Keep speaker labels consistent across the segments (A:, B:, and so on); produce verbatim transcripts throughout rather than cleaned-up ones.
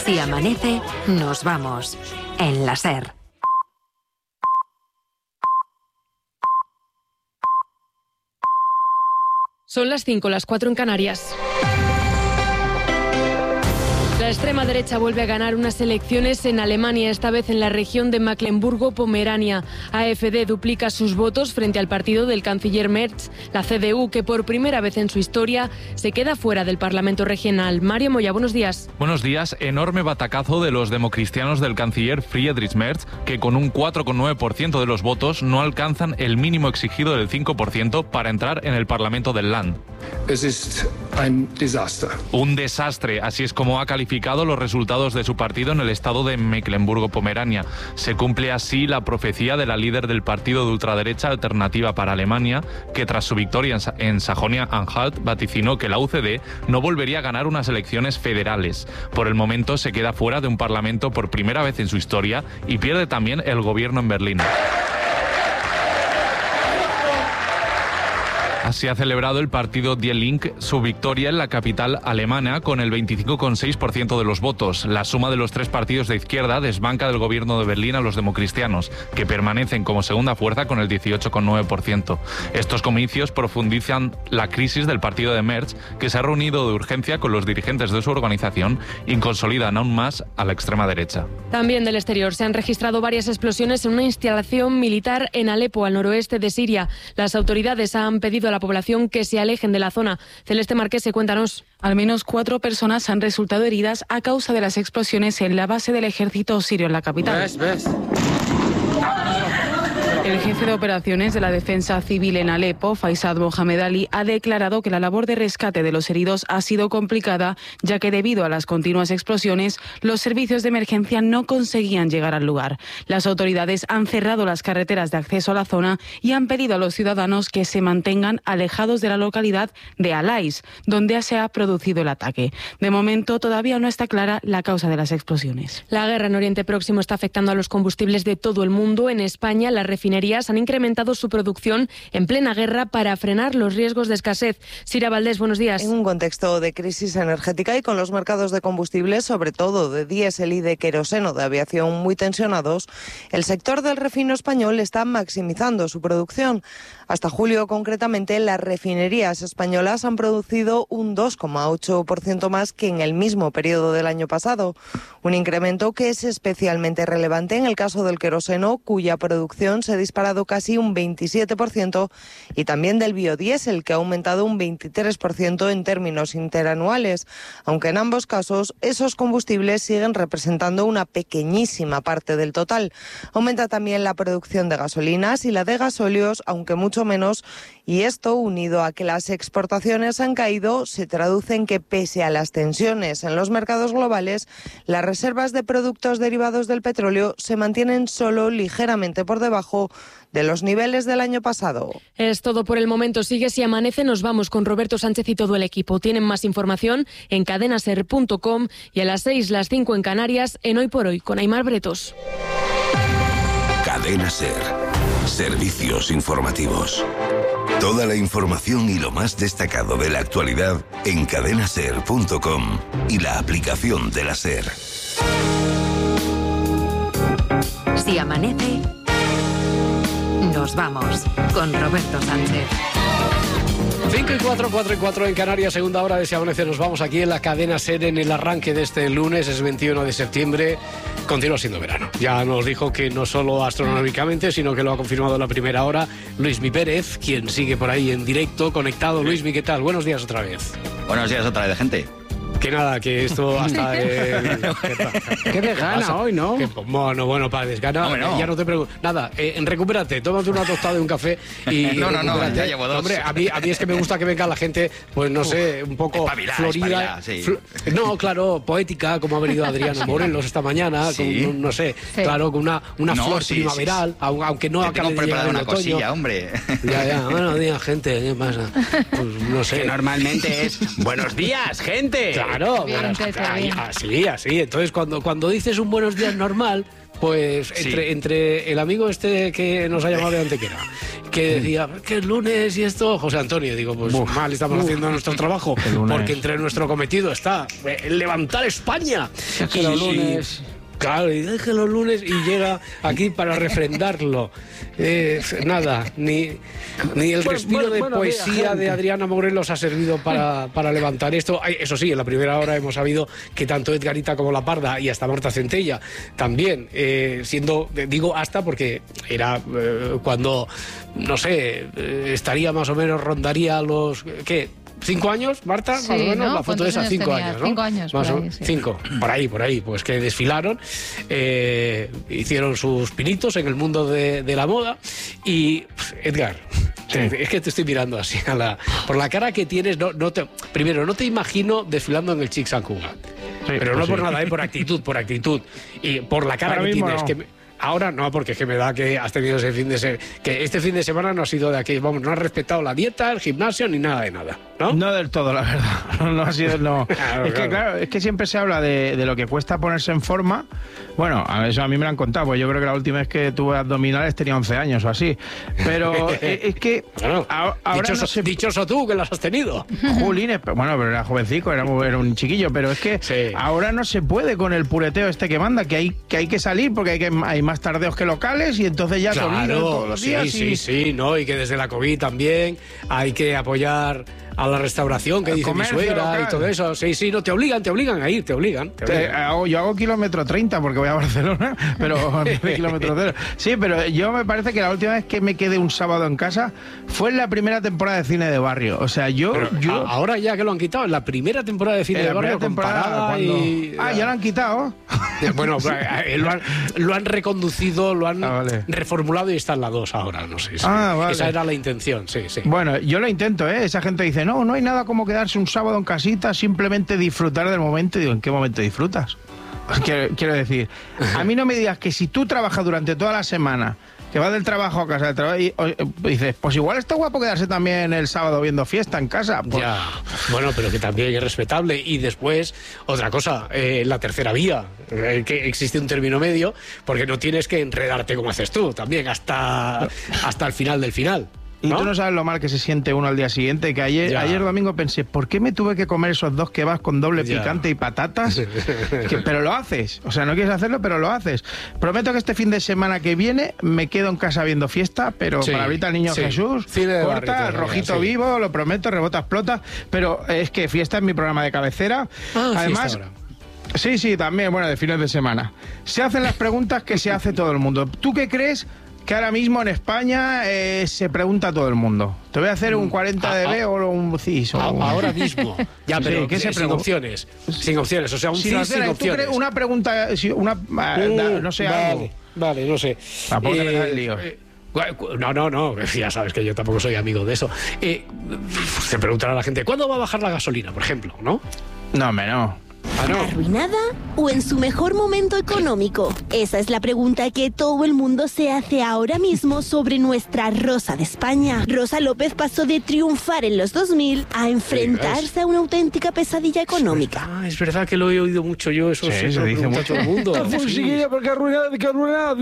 A: Si amanece, nos vamos. En la SER.
B: Son las cinco, las cuatro en Canarias. La extrema derecha vuelve a ganar unas elecciones en Alemania, esta vez en la región de Mecklemburgo-Pomerania. A F D duplica sus votos frente al partido del canciller Merz, la C D U, que por primera vez en su historia se queda fuera del Parlamento regional. Mario Moya, buenos días.
C: Buenos días. Enorme batacazo de los democristianos del canciller Friedrich Merz, que con un cuatro coma nueve por ciento de los votos no alcanzan el mínimo exigido del cinco por ciento para entrar en el Parlamento del Land.
D: Es ist ein Desaster.
C: Un desastre, así es como ha calificado los resultados de su partido en el estado de Mecklemburgo-Pomerania. Se cumple así la profecía de la líder del partido de ultraderecha Alternativa para Alemania, que tras su victoria en Sajonia-Anhalt vaticinó que la U C D no volvería a ganar unas elecciones federales. Por el momento se queda fuera de un parlamento por primera vez en su historia y pierde también el gobierno en Berlín. Así ha celebrado el partido Die Linke su victoria en la capital alemana con el veinticinco coma seis por ciento de los votos. La suma de los tres partidos de izquierda desbanca del gobierno de Berlín a los democristianos, que permanecen como segunda fuerza con el dieciocho coma nueve por ciento. Estos comicios profundizan la crisis del partido de Merz, que se ha reunido de urgencia con los dirigentes de su organización y consolidan aún más a la extrema derecha.
B: También del exterior se han registrado varias explosiones en una instalación militar en Alepo, al noroeste de Siria. Las autoridades han pedido a la población que se alejen de la zona. Celeste Marquese, cuéntanos.
E: Al menos cuatro personas han resultado heridas a causa de las explosiones en la base del ejército sirio en la capital.
D: ¿Ves? ¿Ves?
E: El jefe de operaciones de la defensa civil en Alepo, Faisal Mohamed Ali, ha declarado que la labor de rescate de los heridos ha sido complicada, ya que debido a las continuas explosiones, los servicios de emergencia no conseguían llegar al lugar. Las autoridades han cerrado las carreteras de acceso a la zona y han pedido a los ciudadanos que se mantengan alejados de la localidad de Alais, donde se ha producido el ataque. De momento, todavía no está clara la causa de las explosiones.
B: La guerra en Oriente Próximo está afectando a los combustibles de todo el mundo. En España, las refinerías han incrementado su producción en plena guerra para frenar los riesgos de escasez. Sira Valdés, buenos días.
F: En un contexto de crisis energética y con los mercados de combustibles, sobre todo de diésel y de queroseno de aviación muy tensionados, el sector del refino español está maximizando su producción. Hasta julio, concretamente, las refinerías españolas han producido un dos coma ocho por ciento más que en el mismo periodo del año pasado. Un incremento que es especialmente relevante en el caso del queroseno, cuya producción se ha disparado casi un veintisiete por ciento, y también del biodiesel, que ha aumentado un veintitrés por ciento en términos interanuales, aunque en ambos casos esos combustibles siguen representando una pequeñísima parte del total. Aumenta también la producción de gasolinas y la de gasóleos, aunque mucho menos, y esto, unido a que las exportaciones han caído, se traduce en que pese a las tensiones en los mercados globales, las reservas de productos derivados del petróleo se mantienen solo ligeramente por debajo de los niveles del año pasado.
B: Es todo por el momento. Sigue Si Amanece. Nos vamos con Roberto Sánchez y todo el equipo. Tienen más información en cadena ser punto com y a las seis, las cinco en Canarias, en Hoy por Hoy, con Aimar Bretos.
G: Cadena Ser. Servicios informativos. Toda la información y lo más destacado de la actualidad en cadena ser punto com y la aplicación de la SER.
A: Si amanece, nos vamos con Roberto Sánchez.
H: cinco y cuatro, cuatro y cuatro en Canarias, segunda hora de Si Amanece. Nos vamos aquí en la cadena SER en el arranque de este lunes, es veintiuno de septiembre. Continúa siendo verano. Ya nos dijo que no solo astronómicamente, sino que lo ha confirmado en la primera hora Luismi Pérez, quien sigue por ahí en directo, conectado. Luismi, ¿qué tal? Buenos días otra vez.
I: Buenos días otra vez, gente.
H: Que nada, que esto hasta... Eh,
E: Qué desgana hoy, ¿no?
H: Que, bueno, bueno, para desgana,
I: Hombre, no.
H: Ya no te pregunto. Nada, eh, recupérate, tómate una tostada y un café y
I: No, no, no, ya llevo dos.
H: Hombre, a mí, a mí es que me gusta que venga la gente, pues no sé, un poco
I: Espabilá,
H: florida.
I: espabilá, sí.
H: fl- no, claro, poética, como ha venido Adriana Morelos esta mañana,
I: Sí.
H: con, no sé, claro, con una, una
I: No,
H: flor
I: sí,
H: primaveral,
I: sí, sí.
H: au- aunque no
I: Te
H: acabe
I: tengo
H: de llegar
I: preparada
H: el
I: una
H: otoño.
I: cosilla, hombre.
H: Ya, ya, buenos días, gente, ¿qué pasa? Pues no sé.
I: Que normalmente es buenos días, gente.
H: Claro,
J: Bien,
H: bueno,
J: te- te
H: ahí,
J: bien.
H: así, así. Entonces, cuando, cuando dices un buenos días normal, Pues entre, sí. entre el amigo este que nos ha llamado de Antequera, que decía que es lunes y esto, José Antonio, digo, pues uf, mal estamos uf, haciendo nuestro trabajo, porque entre nuestro cometido está el levantar España.
J: Es que y, los lunes...
H: Claro, y deje los lunes y llega aquí para refrendarlo. Eh, nada, ni, ni el respiro de bueno, poesía de Adriana Morelos ha servido para, para levantar esto. Eso sí, en la primera hora hemos sabido que tanto Edgarita como La Parda y hasta Marta Centella también, eh, siendo, digo hasta porque era eh, cuando, no sé, eh, estaría más o menos, rondaría los... ¿qué? ¿Cinco años, Marta?
K: Sí,
H: más o menos,
K: ¿no?
H: la foto de esas, cinco
K: tenía?
H: años, ¿no?
K: Cinco años,
H: más
K: por
H: o,
K: ahí, sí.
H: Cinco, por ahí, por ahí, pues que desfilaron, eh, hicieron sus pinitos en el mundo de, de la moda y, Edgar, sí. es que te estoy mirando así, a la, por la cara que tienes, no, no te, primero, no te imagino desfilando en el Chic San Cugat, sí, pero pues no sí. por nada, eh, por actitud, por actitud, y por la cara Ahora que tienes, no. que... Ahora no, porque es que me da que has tenido ese fin de semana, que este fin de semana no ha sido de aquí, vamos, no has respetado la dieta, el gimnasio, ni nada de nada, ¿no?
J: No del todo, la verdad, no, no ha sido, no. Claro, es claro. que claro, es que siempre se habla de, de lo que cuesta ponerse en forma, bueno, a eso a mí me lo han contado, pues yo creo que la última vez que tuve abdominales tenía once años o así, pero es que
H: bueno, a, ahora dichoso, no se... dichoso tú que los has tenido.
J: Jolines, bueno, pero era jovencico, era, era un chiquillo, pero es que sí. ahora no se puede con el pureteo este que manda, que hay que, hay que salir porque hay, que, hay más tardeos que locales y entonces ya
H: claro, todos los días. Sí, y... sí, sí, ¿no? Y que desde la COVID también hay que apoyar a la restauración que el dice mi suegra local. Y todo eso. Sí, sí, no, te obligan, te obligan a ir, te obligan. Te obligan.
J: Te, hago, yo hago kilómetro treinta porque voy a Barcelona, pero kilómetro cero. Sí, pero yo me parece que la última vez que me quedé un sábado en casa fue en la primera temporada de cine de barrio. O sea, yo...
H: Pero
J: yo...
H: ahora ya que lo han quitado, en la primera temporada de cine de barrio comparada cuando... y...
J: Ah, ya lo han quitado.
H: Bueno, lo han, lo han reconducido, lo han ah, vale. reformulado y está en la dos ahora, no sé. Sí. Ah, vale. Esa era la intención, sí, sí.
J: Bueno, yo lo intento, ¿eh? Esa gente dice, no, no hay nada como quedarse un sábado en casita, simplemente disfrutar del momento. Y digo, ¿en qué momento disfrutas? Quiero, quiero decir, a mí no me digas que si tú trabajas durante toda la semana, que vas del trabajo a casa, del trabajo, y, y, y dices, pues igual está guapo quedarse también el sábado viendo fiesta en casa. Pues...
H: Ya, bueno, pero que también es respetable. Y después, otra cosa, eh, la tercera vía, eh, que existe un término medio, porque no tienes que enredarte como haces tú, también hasta, hasta el final del final.
J: Y
H: ¿no?
J: tú no sabes lo mal que se siente uno al día siguiente, que ayer, ayer domingo pensé, ¿por qué me tuve que comer esos dos kebabs con doble ya. picante y patatas? que, pero lo haces, o sea, no quieres hacerlo, pero lo haces. Prometo que este fin de semana que viene me quedo en casa viendo fiesta, pero sí, para ahorita el niño sí. Jesús, corta, barrio, rojito sí. vivo, lo prometo, rebota, explota, pero es que fiesta es mi programa de cabecera. Ah, además... Sí, sí, también, bueno, de fines de semana. Se hacen las preguntas que se hace todo el mundo. ¿Tú qué crees que ahora mismo en España eh, se pregunta a todo el mundo? Te voy a hacer un cuarenta de B o un C I S. O un...
H: Ahora mismo. Ya, pero sí, ¿qué se sin opciones. Sin opciones, o sea, un C I S sin opciones.
J: Una pregunta, una, uh, no sé,
H: vale,
J: algo.
H: Vale, no sé.
J: Tampoco eh, te el lío.
H: Eh, No, no, no, ya sabes que yo tampoco soy amigo de eso. Eh, se preguntará a la gente, ¿cuándo va a bajar la gasolina, por ejemplo? ¿No?
J: No, hombre, no.
H: Ah, no.
L: ¿Arruinada o en su mejor momento económico? Esa es la pregunta que todo el mundo se hace ahora mismo sobre nuestra Rosa de España. Rosa López pasó de triunfar en los dos mil a enfrentarse a una auténtica pesadilla económica.
H: Ah, es verdad que lo he oído mucho yo, eso
J: sí, se dice mucho.
H: Todo el mundo.
J: Chiquilla, porque arruinada, que arruinada,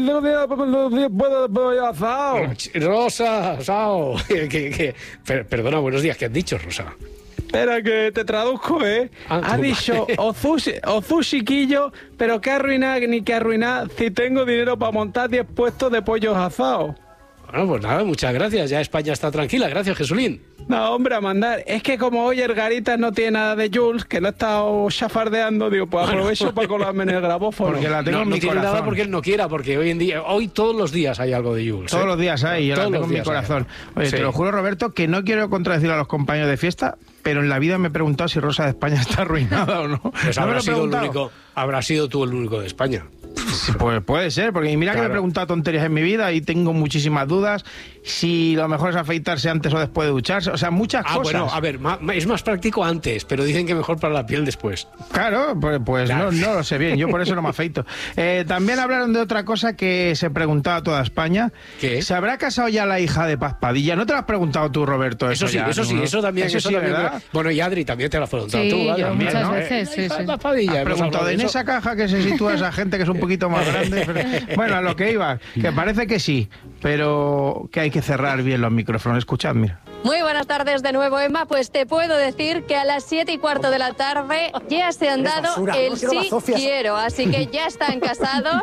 H: Rosa, Sao. que, que, per, perdona, buenos días, ¿qué has dicho, Rosa?
J: Espera que te traduzco, ¿eh? Ah, ha dicho, Ozu chiquillo, pero qué arruinar ni qué arruinar si tengo dinero para montar diez puestos de pollos asados.
H: Bueno, pues nada, muchas gracias. Ya España está tranquila. Gracias, Jesulín.
J: No, hombre, a mandar. Es que como hoy el Garitas no tiene nada de Jules, que lo he estado chafardeando, digo, pues aprovecho bueno. para colarme en el grabófono.
H: Porque la tengo no, en mi no tiene corazón. Nada porque él no quiera, porque hoy en día, hoy todos los días hay algo de Jules.
J: Todos
H: ¿eh?
J: los días hay, yo la tengo en mi corazón. Oye, sí. te lo juro, Roberto, que no quiero contradecir a los compañeros de fiesta, pero en la vida me he preguntado si Rosa de España está arruinada o no.
H: Pues
J: ¿No
H: habrá, sido el único, habrá sido tú el único de España.
J: Sí, pues puede ser, porque mira claro. que me he preguntado tonterías en mi vida y tengo muchísimas dudas. Si lo mejor es afeitarse antes o después de ducharse, o sea, muchas
H: ah,
J: cosas.
H: Bueno, a ver, ma, ma, es más práctico antes, pero dicen que mejor para la piel después.
J: Claro, pues, pues claro. No, no lo sé bien, yo por eso no me afeito. Eh, también hablaron de otra cosa que se preguntaba toda España.
H: ¿Qué?
J: ¿Se habrá casado ya la hija de Paz Padilla? ¿No te lo has preguntado tú, Roberto?
H: Eso, eso sí, ya,
J: ¿no?
H: eso sí, eso también.
J: Eso,
H: eso
J: sí,
H: también
J: ¿verdad?
H: Bueno, y Adri también te lo has preguntado
K: sí,
H: tú, ¿vale?
K: Yo
H: también,
K: muchas
H: ¿no?
K: veces, sí, sí.
H: Paz Padilla,
J: ¿has preguntado en esa caja que se sitúa esa gente que es un poquito poquito más grande. Pero... Bueno, a lo que iba, que parece que sí, pero que hay que cerrar bien los micrófonos. Escuchad, mira.
K: Muy buenas tardes de nuevo, Emma. Pues te puedo decir que a las siete y cuarto de la tarde ya se han dado basura, el no sí quiero. Así que ya están casados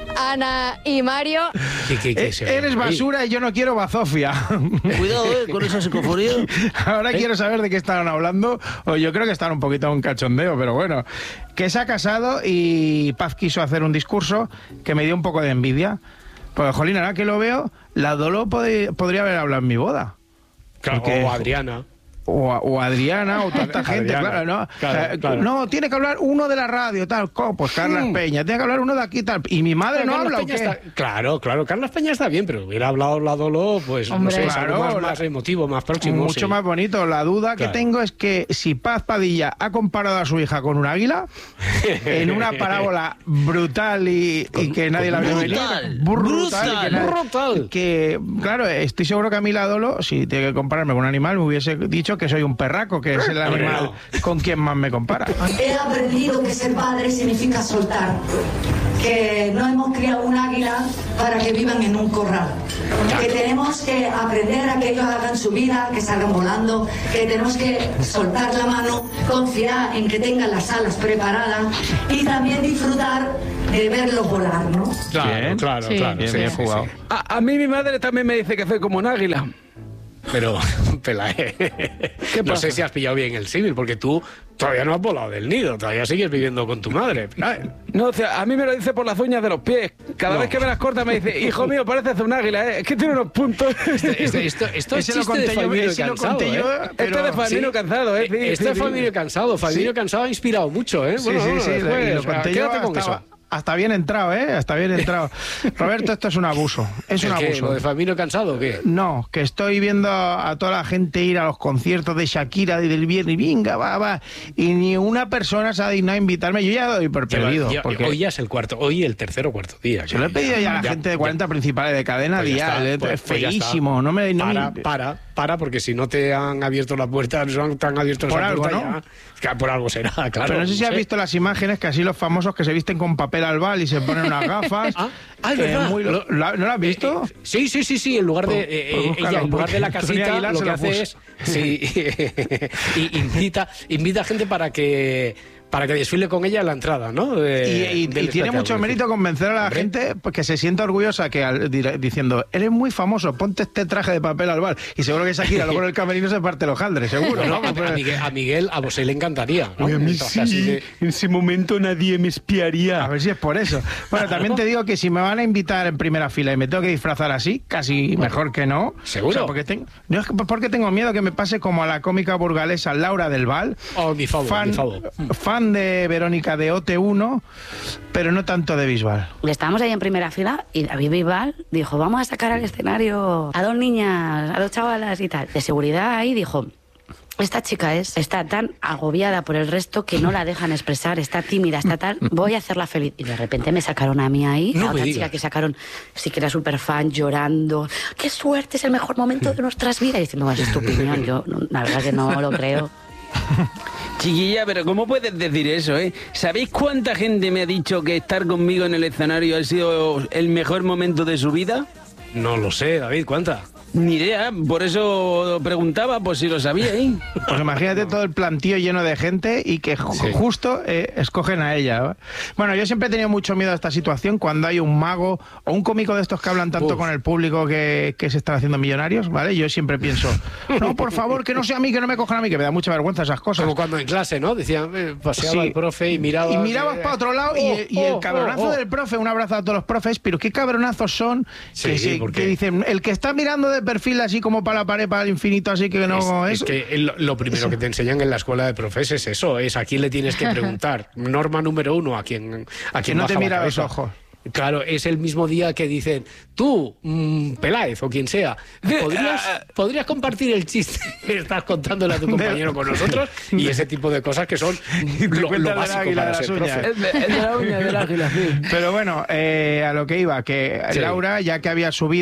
K: Ana y Mario.
J: ¿Qué, qué, qué eh, eres basura y yo no quiero bazofia.
M: Cuidado, eh, con esa psicofonía.
J: Ahora ¿Eh? quiero saber de qué estaban hablando. O yo creo que están un poquito a un cachondeo, pero bueno. Que se ha casado y Paz quiso hacer un discurso que me dio un poco de envidia. Pues, jolín, ahora que lo veo, la Dolo pod- podría haber hablado en mi boda.
H: Claro, porque, o Adriana.
J: O, o Adriana, o tanta gente, claro, ¿no? Claro, eh, claro. No, tiene que hablar uno de la radio, tal, pues Carlas mm. Peña, tiene que hablar uno de aquí, tal. ¿Y mi madre pero no Carlos habla Peña o qué?
H: Está, claro, claro, Carlas Peña está bien, pero hubiera hablado la Dolo, pues, hombre, no sé, claro, es algo más, más emotivo, más próximo.
J: Mucho sí. más bonito. La duda claro. que tengo es que si Paz Padilla ha comparado a su hija con un águila, en una parábola brutal y, con, y que nadie la vio venir.
M: Brutal,
J: brutal.
M: brutal,
J: que, nadie,
H: brutal.
J: Que, claro, estoy seguro que a mí la Dolo, si tiene que compararme con un animal, me hubiese dicho que soy un perraco, que es el animal con quien más me compara.
N: He aprendido que ser padre significa soltar, que no hemos criado un águila para que vivan en un corral, que tenemos que aprender a que ellos hagan su vida, que salgan volando, que tenemos que soltar la mano, confiar en que tengan las alas preparadas y también disfrutar de verlos volar, ¿no?
H: Claro, bien, claro, sí. claro.
J: Bien,
H: sí,
J: bien
H: sí,
J: jugado.
M: Sí. A, a mí mi madre también me dice que soy como un águila.
H: Pero, Pelae, ¿qué no sé si has pillado bien el símil, porque tú todavía no has volado del nido, todavía sigues viviendo con tu madre. Pelae.
M: No, o sea, a mí me lo dice por las uñas de los pies. Cada no. vez que me las corta me dice, hijo mío, pareces un águila, ¿eh? Es que tiene unos puntos.
H: Este, este, esto esto es chiste de Famino Cansado, ¿eh?
M: Esto es de Famino sí. Cansado, ¿eh? Sí,
H: esto
M: sí,
H: es Famino
M: sí.
H: Cansado. Famino sí. Cansado ha inspirado mucho, ¿eh?
J: Bueno, sí, sí, sí.
H: Después,
J: y lo conté yo
H: quédate con
J: hasta,
H: eso.
J: Hasta bien entrado, ¿eh? Hasta bien entrado. Roberto, esto es un abuso. Es un
H: ¿Qué,
J: abuso.
H: ¿Lo de Famino Cansado o qué?
J: No, que estoy viendo a toda la gente ir a los conciertos de Shakira y del viernes, venga, va, va, y ni una persona se ha dignado a invitarme. Yo ya doy por perdido.
H: Ya, porque... Hoy ya es el cuarto, hoy el tercer o cuarto día.
J: Se lo he pedido ya a la ya, gente de cuarenta ya. principales de cadena pues dial. Está, pues, es feísimo. Pues no me, no
H: para,
J: me...
H: para, para, porque si no te han abierto la puerta, no te han abierto
J: por
H: esa
J: algo,
H: puerta
J: ¿no?
H: ya, por algo será, claro.
J: Pero no sé si
H: no
J: has
H: sé.
J: visto las imágenes que así los famosos que se visten con papel albal y se ponen unas gafas.
H: ah, ah, es verdad.
J: Muy, ¿No lo has visto?
H: Eh, eh, sí, sí, sí, sí. En lugar de eh, eh, ella, en lugar de la casita, lo que hace es sí, y invita, invita a gente para que para que desfile con ella en la entrada, ¿no? De,
J: y y, y tiene mucho mérito convencer a la ¿Hombre? gente pues, que se sienta orgullosa que al, diciendo, eres muy famoso, ponte este traje de papel albal. Y seguro que Shakira luego en el camerino se parte los jaldres, seguro.
H: No, no, a, a, Miguel, a Miguel, a Bosé le encantaría, ¿no?
M: Oye, a mí sí, de... en ese momento nadie me espiaría.
J: A ver si es por eso. Bueno, también te digo que si me van a invitar en primera fila y me tengo que disfrazar así, casi bueno, mejor que no.
H: ¿Seguro?
J: O sea, porque, tengo, no, porque tengo miedo que me pase como a la cómica burgalesa Laura del Val.
H: Oh, mi favor,
J: fan,
H: mi favor.
J: Fan de Verónica de O T uno, pero no tanto de Bisbal.
O: Estábamos ahí en primera fila y David Bisbal dijo, vamos a sacar al escenario a dos niñas, a dos chavalas y tal. De seguridad ahí dijo, esta chica es está tan agobiada por el resto que no la dejan expresar, está tímida, está tal, voy a hacerla feliz. Y de repente me sacaron a mí ahí,
H: no
O: a otra chica que sacaron, sí que era súper fan, llorando, qué suerte, es el mejor momento de nuestras vidas. Y diciendo, bueno, es tu opinión, yo no, la verdad que no lo creo.
M: Chiquilla, pero ¿cómo puedes decir eso, eh? ¿Sabéis cuánta gente me ha dicho que estar conmigo en el escenario ha sido el mejor momento de su vida?
H: No lo sé, David, ¿cuánta?
M: Ni idea, por eso preguntaba, por si lo sabíais.
J: Pues imagínate todo el plantío lleno de gente y que ju- sí. justo eh, escogen a ella. Bueno, yo siempre he tenido mucho miedo a esta situación cuando hay un mago o un cómico de estos que hablan tanto Uf. con el público que, que se están haciendo millonarios, ¿vale? Yo siempre pienso, no, por favor, que no sea a mí, que no me cojan a mí, que me da mucha vergüenza esas cosas.
H: Como cuando en clase, ¿no? Decían, eh, paseaba sí. el profe y miraba...
J: Y mirabas eh, para otro lado oh, y, y el cabronazo oh, oh. del profe, un abrazo a todos los profes, pero qué cabronazos son
H: sí,
J: que, se, que dicen, el que está mirando de perfil así como para la pared, para el infinito, así que no
H: es... Es que lo, lo primero eso. que te enseñan en la escuela de profes es eso, es a quién le tienes que preguntar. Norma número uno, a quien, a quien
J: no te mira a los ojos.
H: Claro, es el mismo día que dicen, tú, mmm, Peláez o quien sea, ¿podrías, ¿podrías compartir el chiste que estás contándole a tu compañero con nosotros? Y ese tipo de cosas que son lo, lo básico para ser profe.
M: Es de, es de la uña del águila, sí.
J: Pero bueno, eh, a lo que iba, que sí. Laura, ya que había subido,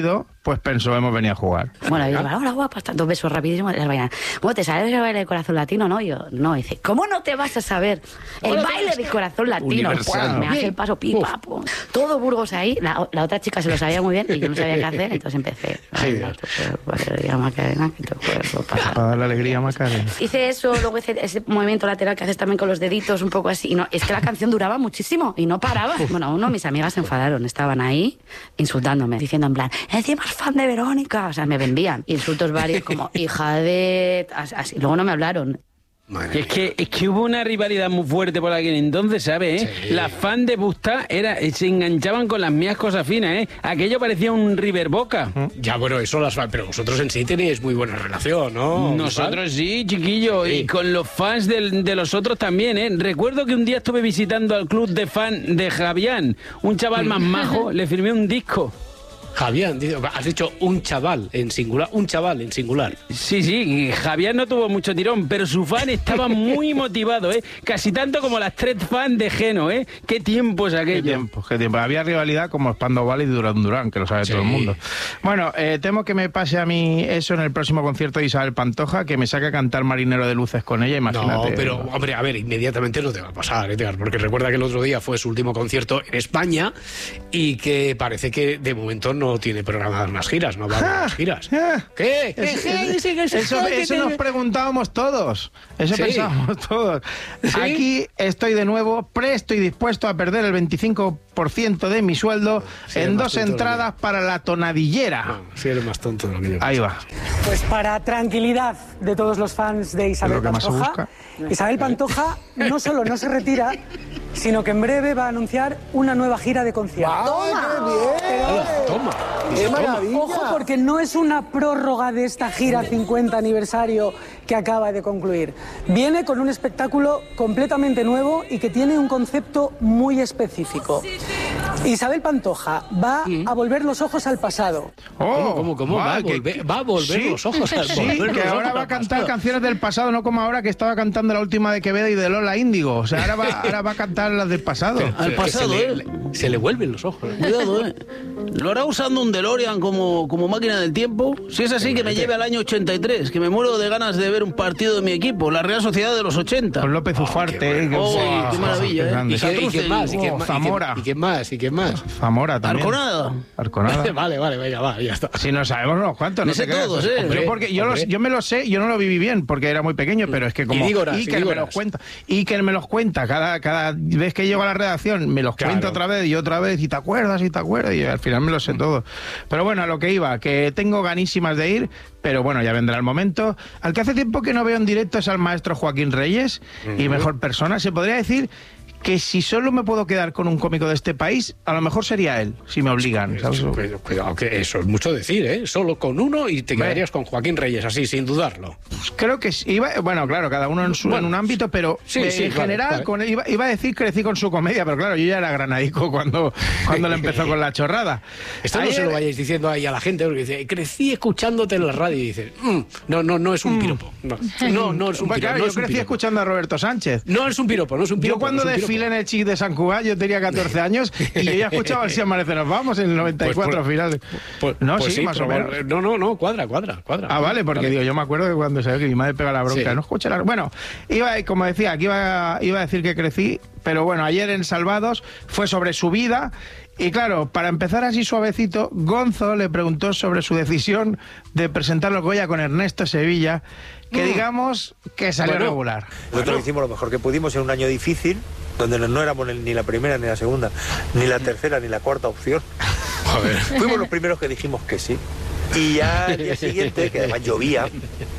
J: pues pensó, hemos venido a jugar.
O: Bueno, y yo, hola guapa, dos besos rapidísimos. Las bailan. ¿Cómo te sabes el baile del corazón latino? No, yo, no, dice, ¿cómo no te vas a saber el
H: Hola,
O: baile del corazón latino?
H: Universal.
O: Me hace el paso pipa, pum. Todo Burgos ahí, la, la otra chica se lo sabía muy bien y yo no sabía qué hacer, entonces empecé. Ay, no, alegría Macarena, que te puedo pasar.
J: Para dar la alegría a Macarena.
O: Hice eso, luego hice ese movimiento lateral que haces también con los deditos, un poco así. Y no, es que la canción duraba muchísimo y no paraba. Bueno, uno, mis amigas se enfadaron, estaban ahí insultándome, diciendo en plan, encima es fan de Verónica. O sea, me vendían insultos varios como hija de... Así. Luego no me hablaron.
M: Es que, es que hubo una rivalidad muy fuerte por aquel entonces, ¿sabes? ¿Eh? Sí. Las fans de Busta era, se enganchaban con las mías cosas finas, ¿eh? Aquello parecía un River Boca.
H: Ya, bueno, eso las fans, pero vosotros en sí tenéis muy buena relación, ¿no?
M: Nosotros sí, chiquillo, sí. Y con los fans de, de los otros también, ¿eh? Recuerdo que un día estuve visitando al club de fan de Javián, un chaval más majo, le firmé un disco.
H: Javián, has dicho un chaval en singular, un chaval en singular.
M: Sí, sí, Javián no tuvo mucho tirón, pero su fan estaba muy motivado, ¿eh? Casi tanto como las tres fans de Geno, ¿eh? Qué tiempos aquello.
J: Qué tiempo, qué tiempo. Había rivalidad como Spandau y Durán Durán, que lo sabe sí. todo el mundo. Bueno, eh, temo que me pase a mí eso en el próximo concierto de Isabel Pantoja, que me saque a cantar Marinero de Luces con ella, imagínate.
H: No, pero, hombre, a ver, inmediatamente no te va a pasar, ¿eh? Porque recuerda que el otro día fue su último concierto en España y que parece que de momento no No tiene programadas más giras, no va a haber más giras. ¿Qué? ¿Qué?
J: Es, es, es, eso eso nos preguntábamos todos. Eso sí. pensábamos todos. ¿Sí? Aquí estoy de nuevo presto y dispuesto a perder el veinticinco por ciento de mi sueldo sí, en dos entradas para la tonadillera.
H: No, sí, eres más tonto de lo que yo.
J: Ahí va.
P: Pues para tranquilidad de todos los fans de Isabel Pantoja, Isabel Pantoja no solo no se retira, sino que en breve va a anunciar una nueva gira de conciertos.
Q: ¡Toma! ¡Qué bien!
H: Pero, toma.
Q: ¡Qué maravilla!
P: Ojo, porque no es una prórroga de esta gira cincuenta aniversario que acaba de concluir. Viene con un espectáculo completamente nuevo y que tiene un concepto muy específico. Isabel Pantoja va a volver los ojos al pasado.
H: Oh, ¿Cómo, cómo, cómo? Va, va, a volver, que, va a volver sí, los ojos al pasado.
J: Sí, que ahora va a cantar canciones del pasado, no como ahora que estaba cantando la última de Quevedo y de Lola Índigo. O sea, ahora va, ahora va a cantar las del pasado.
H: Pero, al pasado, se, ¿eh? le, se le vuelven los ojos.
M: Cuidado, ¿eh? ¿Lo hará usando un DeLorean como, como máquina del tiempo? Si es así, que me lleve al año ochenta y tres, que me muero de ganas de ver un partido de mi equipo, la Real Sociedad de los ochenta.
J: Con López Ufarte.
M: Oh, qué, oh, qué maravilla, ¿eh?
H: ¿Y quién más? ¿Y quién más?
J: Zamora.
H: ¿Y quién más? ¿Y quién más?
J: Zamora también.
M: Arconada.
J: Arconada.
H: Vale, vale, venga, va, ya está.
J: Si no sabemos unos cuantos, no
M: sé
J: te
M: todos, ¿eh?
J: Hombre, yo, porque yo, los, yo me lo sé, yo no lo viví bien porque era muy pequeño, pero es que como
H: Iker
J: me los cuenta, Iker me los cuenta cada, cada vez que llego a la redacción, me los claro. cuenta otra vez y otra vez y te acuerdas y te acuerdas y al final me lo sé todo. Pero bueno, a lo que iba, que tengo ganísimas de ir, pero bueno, ya vendrá el momento. Al que hace tiempo que no veo en directo es al maestro Joaquín Reyes uh-huh. y mejor persona, se podría decir que si solo me puedo quedar con un cómico de este país, a lo mejor sería él, si me obligan. ¿Sabes?
H: Cuidado, cuidado, que eso es mucho decir, ¿eh? Solo con uno y te quedarías con Joaquín Reyes, así, sin dudarlo.
J: Pues creo que sí, iba, bueno, claro, cada uno en, su, bueno, en un ámbito, pero sí, eh, sí, en vale, general, vale. Con, iba, iba a decir crecí con su comedia, pero claro, yo ya era granadico cuando, cuando le empezó con la chorrada.
H: Esto Ayer... no se lo vayáis diciendo ahí a la gente, porque dice, crecí escuchándote en la radio y dices, mm, no, no, no es un piropo. No, no, no es un piropo.
J: Claro,
H: no
J: yo
H: es un
J: crecí
H: piropo.
J: escuchando a Roberto Sánchez.
H: No es un piropo, no es un piropo.
J: Yo cuando
H: no es
J: desfilé en el Chic de San Cugat, yo tenía catorce años y yo ya escuchaba el Si amanece nos vamos en el noventa y cuatro pues, finales.
H: Pues, no, pues sí, sí, más o menos. No, no, no, cuadra, cuadra, cuadra.
J: Ah, vale, porque
H: vale.
J: digo, yo me acuerdo que cuando sabía que mi madre pega la bronca, sí. no escucha la... Bueno, iba, como decía, aquí iba, iba a decir que crecí, pero bueno, ayer en Salvados fue sobre su vida. Y claro, para empezar así suavecito, Gonzo le preguntó sobre su decisión de presentar los Goya con Ernesto Sevilla, que mm. digamos que salió bueno, regular.
R: Nosotros bueno. hicimos lo mejor que pudimos en un año difícil, donde no éramos ni la primera, ni la segunda, ni la tercera, ni la cuarta opción.
H: A ver.
R: Fuimos los primeros que dijimos que sí. Y ya al día siguiente, que además llovía,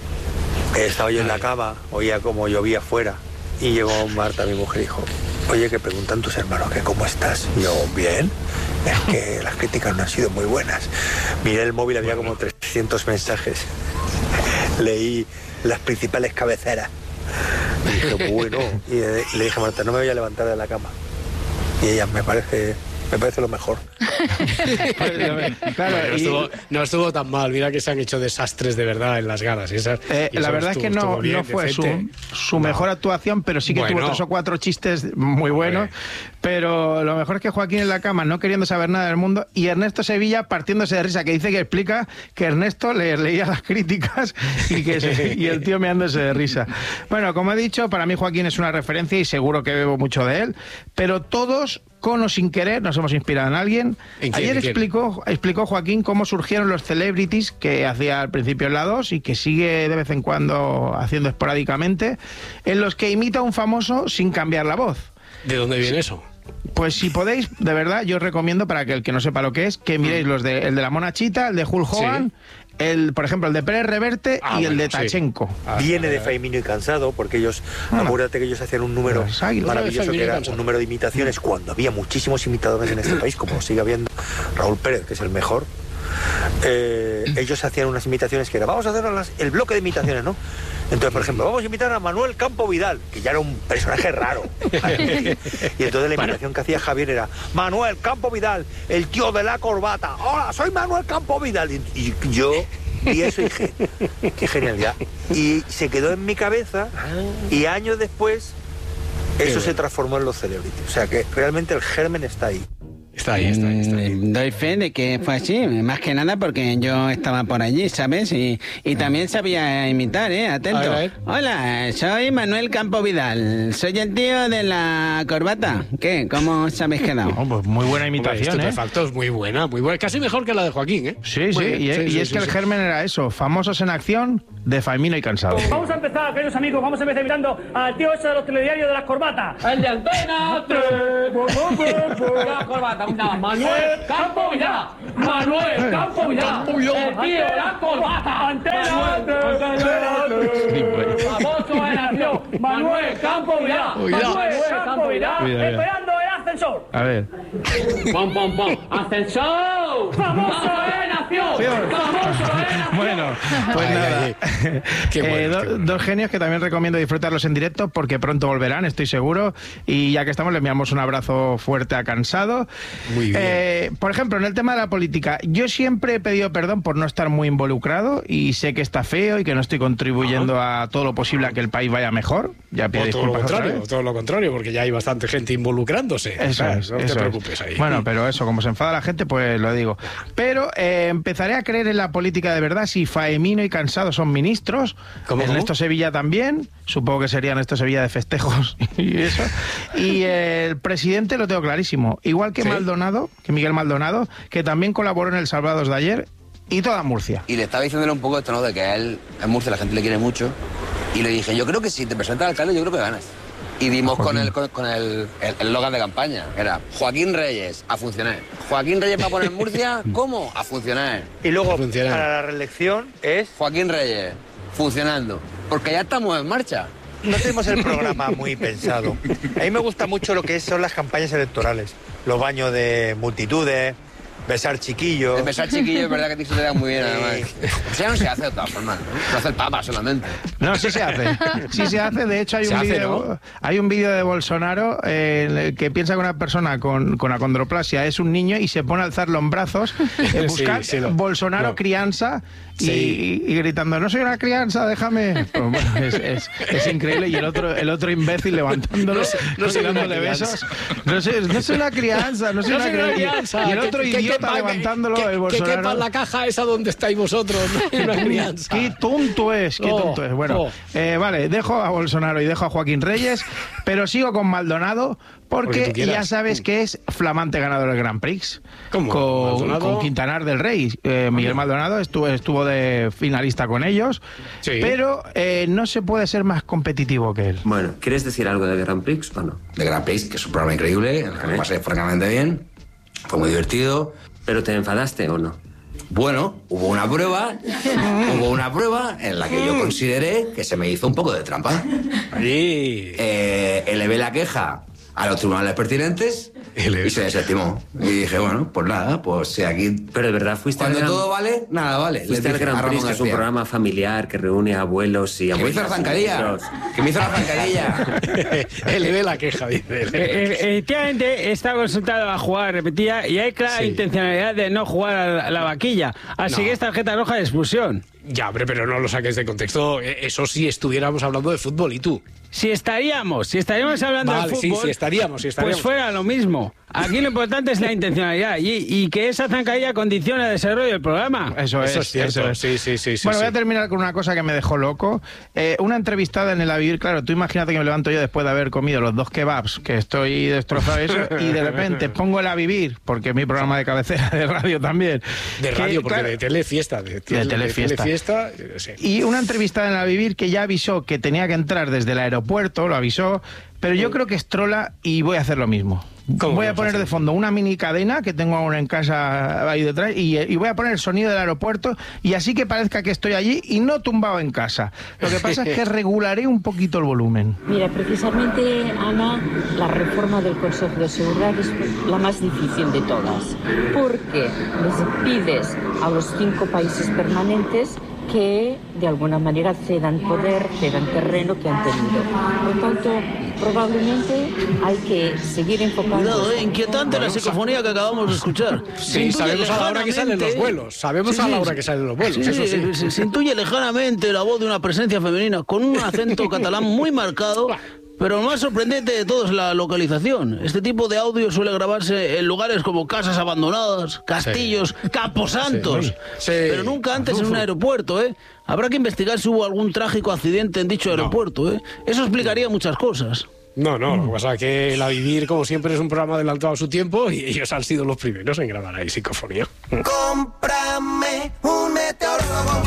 R: estaba yo en la cama, oía como llovía fuera, y llegó Marta, mi mujer, y dijo, oye, que preguntan tus hermanos que cómo estás. Y yo, bien, es que las críticas no han sido muy buenas. Miré el móvil, había como trescientos mensajes. Leí las principales cabeceras. Y dije, bueno, y le dije a Marta, no me voy a levantar de la cama. Y ella, me parece, me parece lo mejor.
J: Claro,
H: bueno, no,
J: y-
H: estuvo, no estuvo tan mal, mira que se han hecho desastres de verdad en las galas. Y esas,
J: Eh,
H: y
J: la
H: eso
J: verdad
H: estuvo-
J: es que no,
H: estuvo bien,
J: no fue su,
H: decente.
J: su mejor actuación, pero sí que
H: Bueno.
J: tuvo tres o cuatro chistes muy buenos. Pero lo mejor es que Joaquín en la cama, no queriendo saber nada del mundo, y Ernesto Sevilla partiéndose de risa, que dice que explica que Ernesto le leía las críticas y, que se- y el tío meándose de risa. Bueno, como he dicho, para mí Joaquín es una referencia y seguro que bebo mucho de él, pero todos, con o sin querer, nos hemos inspirado en alguien.
H: ¿En quién,
J: Ayer
H: en quién?
J: explicó, explicó Joaquín cómo surgieron los celebrities que hacía al principio en la dos y que sigue de vez en cuando haciendo esporádicamente, en los que imita a un famoso sin cambiar la voz.
H: ¿De dónde viene eso?
J: Pues si podéis, de verdad, yo os recomiendo, para que el que no sepa lo que es, que miréis los de el de la monachita, el de Hulk Hogan, el, por ejemplo, el de Pérez Reverte
R: Ah,
J: y el
R: bueno,
J: de
R: sí.
J: Tachenko.
R: Viene de Faimino y Cansado, porque ellos,
J: Ah.
R: acuérdate que ellos hacían un número
J: Las águilas.
R: maravilloso,
J: Faimino
R: que
J: y
R: era
J: Cansado.
R: un número de imitaciones, cuando había muchísimos imitadores en este país, como sigue habiendo Raúl Pérez, que es el mejor. Eh, ellos hacían unas imitaciones que era, vamos a hacer las- el bloque de imitaciones, ¿no? Entonces, por ejemplo, vamos a imitar a Manuel Campo Vidal, que ya era un personaje raro. Y entonces la imitación que hacía Javier era, Manuel Campo Vidal, el tío de la corbata. Hola, soy Manuel Campo Vidal. Y, y yo vi eso y dije, qué genialidad. Y se quedó en mi cabeza y años después eso se transformó en los celebrities. O sea que realmente el germen está ahí.
H: Está ahí, está ahí, está ahí.
M: Mm, Doy fe de que fue así, más que nada porque yo estaba por allí, ¿sabes? Y, y también sabía imitar, ¿eh? Atento.
H: A ver, a ver.
M: Hola, soy Manuel Campo Vidal, soy el tío de la corbata. ¿Qué? ¿Cómo os habéis quedado?
J: pues muy buena imitación,
H: Hombre,
J: ¿eh?
H: Estupefactos, muy buena, muy buena. Casi mejor que la de Joaquín, ¿eh?
J: Sí,
H: Muy
J: sí,
H: bien.
J: y,
H: Sí,
J: y
H: sí,
J: es
H: sí,
J: que el
H: sí.
J: germen era eso, famosos en acción de Faimino y Cansado.
S: Vamos a empezar, queridos amigos, vamos a empezar mirando al tío ese de los telediarios de las corbatas. El de Antena tres. La corbata, una, Manuel Campo Villar. Manuel Campo Villar. El tío de la corbata. Antena tres. Famoso en acción. Manuel Campo Villar.
J: Cuidado.
S: Manuel Campo Villar.
J: Cuidado.
S: Esperando el ascensor.
J: A ver.
S: Pom, pom, pom. Ascensor. Famoso en acción. Famoso en acción.
J: Bueno, pues
H: Ay,
J: nada.
H: ay, Qué
J: Eh,
H: bueno,
J: do-
H: qué bueno.
J: Dos genios que también recomiendo disfrutarlos en directo porque pronto volverán, estoy seguro. Y ya que estamos, le enviamos un abrazo fuerte a Cansado.
H: Muy bien.
J: Eh, por ejemplo, en el tema de la política, yo siempre he pedido perdón por no estar muy involucrado y sé que está feo y que no estoy contribuyendo a todo lo posible a que el país vaya mejor. Ya pido
H: O todo lo
J: disculpas otra
H: contrario,
J: vez.
H: todo lo contrario, porque ya hay bastante gente involucrándose.
J: Eso
H: ¿sabes?
J: es,
H: no
J: eso
H: te
J: es.
H: preocupes ahí.
J: Bueno, pero eso, como se enfada la gente, pues lo digo. Pero eh, empezaré a creer en la política de verdad si Faemino y Cansado son ministros.
H: ¿Cómo,
J: Ernesto
H: cómo?
J: Sevilla también. Supongo que sería Ernesto Sevilla de festejos y eso. Y el presidente lo tengo clarísimo. Igual que
H: ¿Sí?
J: Maldonado, que Miguel Maldonado, que también colaboró en el Salvados de ayer. Y toda Murcia.
T: Y le estaba diciéndole un poco esto, ¿no? De que a él, en Murcia, la gente le quiere mucho. Y le dije, yo creo que si te presentas al alcalde, yo creo que ganas. Y dimos con el con, con el el eslogan de campaña. Era Joaquín Reyes, a funcionar. Joaquín Reyes va a poner Murcia, ¿cómo? A funcionar.
R: Y luego,
H: Funcionar.
R: para la reelección es...
T: Joaquín Reyes, funcionando. Porque ya estamos en marcha.
R: No tenemos el programa muy pensado. A mí me gusta mucho lo que son las campañas electorales. Los baños de multitudes, besar chiquillos.
T: El besar chiquillo es verdad que a ti se te da muy bien, además. O sea, no se hace de todas formas, ¿no? Lo hace el Papa solamente.
J: No, sí se hace. Sí se hace. De hecho, hay
H: Se
J: un
H: hace,
J: vídeo
H: ¿no?
J: hay un vídeo de Bolsonaro eh, en el que piensa que una persona con, con acondroplasia es un niño y se pone a alzarlo en brazos, eh, buscar
H: Sí, sí, lo-
J: Bolsonaro
H: lo-
J: crianza y,
H: Sí.
J: y- y gritando, no soy una crianza, déjame. Pues bueno, es, es- es increíble. Y el otro, el otro imbécil levantándolo,
H: No soy- no soy una
J: dándole
H: crianza.
J: besos. No soy, no soy una crianza, no soy,
H: No
J: una,
H: soy una
J: crianza.
H: crianza.
J: Y el otro
H: Que- que
J: idiota
H: quepa-
J: levantándolo,
H: que-
J: el
H: Que
J: Bolsonaro.
H: quepa en la caja esa donde estáis vosotros, no hay una crianza.
J: Qué tonto es, qué
H: Oh,
J: tonto es. Bueno,
H: oh.
J: eh, vale, dejo a Bolsonaro y dejo a Joaquín Reyes, pero sigo con Maldonado
H: Porque
J: porque
H: tú quieras.
J: ya sabes que es flamante ganador del Grand Prix.
H: ¿Cómo?
J: Con,
H: ¿Maldonado?
J: con Quintanar del Rey. Eh, Miguel Maldonado estuvo, estuvo de finalista con ellos,
H: Sí.
J: pero eh, no se puede ser más competitivo que él.
U: Bueno, ¿quieres decir algo de Grand Prix o no?
T: De Grand Prix, que es un programa increíble, en el que me pasé francamente bien. Fue muy divertido.
U: ¿Pero te enfadaste o no?
T: Bueno, hubo una prueba, hubo una prueba en la que yo consideré que se me hizo un poco de trampa.
H: Sí.
T: Eh, elevé la queja a los tribunales pertinentes y se desestimó. Y dije, bueno, pues nada, pues si aquí...
U: Pero de verdad fuiste
T: Cuando
U: al Gran...
T: todo vale, nada vale.
U: Fuiste al Gran Prix, que es un programa familiar que reúne a abuelos y abuelas.
T: Que me hizo la zancadilla. Que me hizo la zancadilla.
H: Le ve la queja, dice.
M: Efectivamente, está consultado a jugar repetida y hay clara
H: Sí.
M: intencionalidad de no jugar a la vaquilla. Así
H: No.
M: que es tarjeta roja de expulsión.
H: Ya, hombre, pero no lo saques de contexto. Eso sí, estuviéramos hablando de fútbol, ¿y tú?
M: Si estaríamos, si estaríamos hablando
H: Vale,
M: de
H: sí,
M: fútbol,
H: sí, estaríamos, sí, estaríamos.
M: pues fuera lo mismo. Aquí lo importante es la intencionalidad y, y que esa zancadilla condiciona el desarrollo del programa.
J: Eso es,
H: Eso es cierto,
J: eso es.
H: sí, sí, sí. sí
J: Bueno,
H: sí.
J: voy a terminar con una cosa que me dejó loco. Eh, una entrevistada en el A Vivir, claro, tú imagínate que me levanto yo después de haber comido los dos kebabs, que estoy destrozado eso, y de repente pongo el A Vivir, porque es mi programa de cabecera de radio también.
H: De
J: que,
H: radio, porque
J: claro,
H: de telefiesta. De,
J: de
H: tele-
J: telefiesta.
H: telefiesta, sí.
J: Y una entrevistada en el A Vivir que ya avisó que tenía que entrar desde el aeropuerto, lo avisó, pero yo creo que es trola y voy a hacer lo mismo. Voy a poner de fondo una mini cadena que tengo ahora en casa ahí detrás y, y voy a poner el sonido del aeropuerto y así que parezca que estoy allí y no tumbado en casa. Lo que pasa es que regularé un poquito el volumen.
C: Mira, precisamente, Ana, la reforma del Consejo de Seguridad es la más difícil de todas, porque les pides a los cinco países permanentes que de alguna manera cedan poder, cedan terreno que han tenido. Por lo tanto, probablemente hay que seguir enfocando...
V: Cuidado, eh, inquietante la psicofonía que acabamos de escuchar.
H: Sí,
V: intuye
H: sabemos a la hora que salen los
V: lejanamente-
H: vuelos. Sabemos
V: Sí,
H: a la
V: sí,
H: hora que salen los vuelos,
V: sí,
H: eso sí.
V: Se, se intuye lejanamente la voz de una presencia femenina con un acento catalán muy marcado. Pero lo más sorprendente de todo es la localización. Este tipo de audio suele grabarse en lugares como casas abandonadas, castillos, camposantos.
H: Sí. Sí.
V: Pero nunca antes en un aeropuerto, ¿eh? Habrá que investigar si hubo algún trágico accidente en dicho aeropuerto, ¿eh? Eso explicaría muchas cosas.
H: No, no, lo que pasa es que el A Vivir, como siempre, es un programa adelantado a su tiempo y ellos han sido los primeros en grabar ahí psicofonía.
W: Cómprame un meteorólogo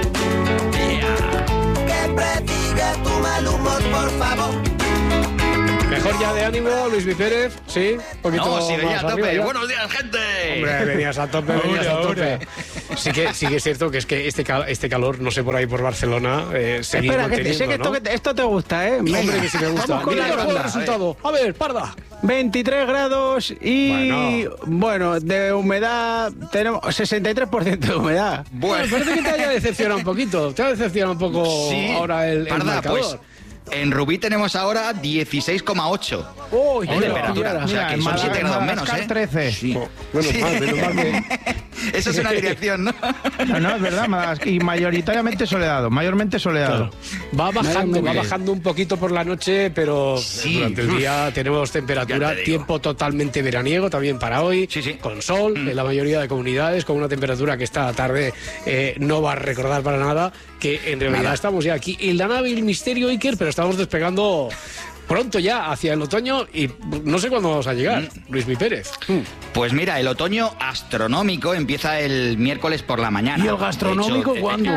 W: que prediga tu mal humor, por favor.
H: Mejor ya de ánimo, Luis Mi Pérez, ¿sí? Un poquito
I: No, sí, venía
H: más
I: a tope.
H: arriba ya.
I: Buenos días, gente.
H: Hombre, venías a tope, venías a tope. Sí que, sí que es cierto que es que este, cal- este calor, no sé, por ahí por Barcelona, eh, seguís
M: Espera, que te- sé
H: manteniendo,
M: que esto,
H: ¿no?
M: que te- esto te gusta, ¿eh?
H: Hombre,
M: Venga.
H: que sí me gusta.
M: Vamos con
H: Mira
M: la
H: que juego el
M: ronda.
H: resultado. A ver, Parda.
M: veintitrés grados y,
H: Bueno.
M: bueno, de humedad, tenemos sesenta y tres por ciento de humedad.
H: Bueno, parece que te haya decepcionado un poquito. Te ha decepcionado un poco
I: Sí,
H: ahora el, el
I: Parda,
H: marcador.
I: pues en Rubí tenemos ahora dieciséis coma ocho
M: Uy,
I: de
M: qué
I: temperatura.
M: locura.
I: O sea,
J: Mira,
I: que
J: en
I: son
J: Madagascar-
I: siete grados menos,
J: Madagascar
I: ¿eh?
J: trece.
I: Sí.
H: Menos
I: Sí.
H: mal, menos mal que...
I: Eso es una dirección, ¿no?
J: No, no, es verdad, Madagascar- y mayoritariamente soleado, mayormente soleado.
H: Va bajando,
J: Muy
H: va
J: bien.
H: bajando un poquito por la noche, pero durante el día tenemos
I: Ya
H: temperatura,
I: te digo.
H: tiempo totalmente veraniego también para hoy,
I: Sí, sí.
H: con sol
I: Mm.
H: en la mayoría de comunidades, con una temperatura que esta tarde eh, no va a recordar para nada, que en realidad
I: Nada.
H: estamos ya aquí en la nave El Misterio Iker, pero estamos despegando pronto ya hacia el otoño y no sé cuándo vamos a llegar,
I: Mm.
H: Luis Mi Pérez.
I: Pues mira, el otoño astronómico empieza el miércoles por la mañana.
M: ¿Y el gastronómico
I: De hecho,
M: cuándo?